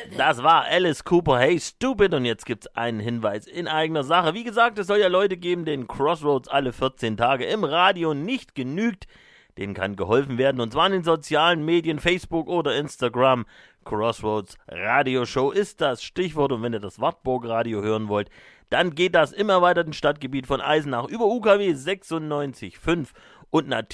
Das war Alice Cooper, Hey Stupid, und jetzt gibt's einen Hinweis in eigener Sache. Wie gesagt, es soll ja Leute geben, denen Crossroads alle 14 Tage im Radio nicht genügt. Denen kann geholfen werden, und zwar in den sozialen Medien, Facebook oder Instagram. Crossroads Radio Show ist das Stichwort, und wenn ihr das Wartburg Radio hören wollt, dann geht das im erweiterten Stadtgebiet von Eisenach über UKW 96.5 und natürlich